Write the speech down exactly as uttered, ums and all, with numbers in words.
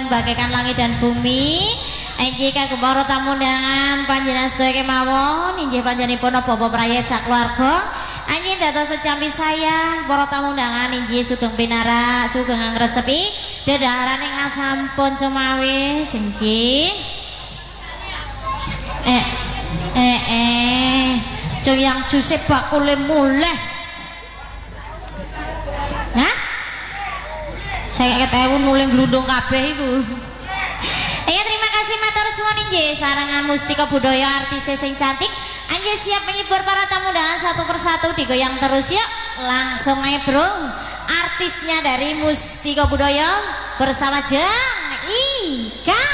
yang bagaikan langit dan bumi. Inggih kagem para tamu undangan panjenengan sedaya kemawon inggih panjenenganipun Bapak Prayoja keluarga. Inggih dados secampi saya para tamu undangan inggih sugeng pinarak, sugeng ngresepi dedhaharan ingkang sampun cemawis inggih. Eh eh eh cung yang juse bakule muleh. Hah? Saya ketewu nuling glundung kabeh iku. Ya terima kasih matur suwun inggih sarangan mustika budaya artis sing cantik. Anjir siap menghibur para tamu undangan satu persatu digoyang terus yuk. Langsung aja bro. Artisnya dari Mustika Budaya bersama Jeng Ika.